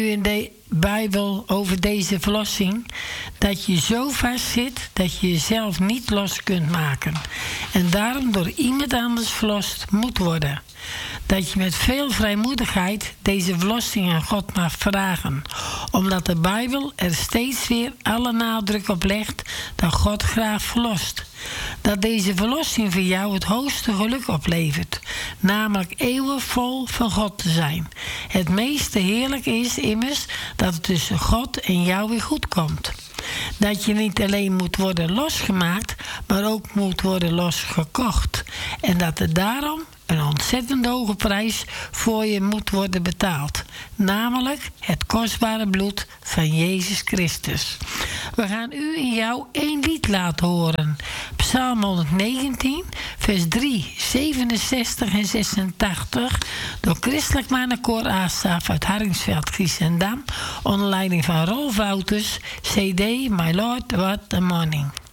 in de Bijbel over deze verlossing, dat je zo vast zit dat je jezelf niet los kunt maken en daarom door iemand anders verlost moet worden. Dat je met veel vrijmoedigheid deze verlossing aan God mag vragen, omdat de Bijbel er steeds weer alle nadruk op legt dat God graag verlost. Dat deze verlossing voor jou het hoogste geluk oplevert, namelijk eeuwig vol van God te zijn. Het meeste heerlijke is immers dat het tussen God en jou weer goed komt. Dat je niet alleen moet worden losgemaakt, maar ook moet worden losgekocht. En dat er daarom een ontzettend hoge prijs voor je moet worden betaald. Namelijk het kostbare bloed van Jezus Christus. We gaan u en jou 1 lied laten horen. Psalm 119, vers 3, 67 en 86. Door Christelijk Mannenkoor Asaf uit Hardingsveld, Giesendam. Onder leiding van Rolf Wouters. CD My Lord What a Morning.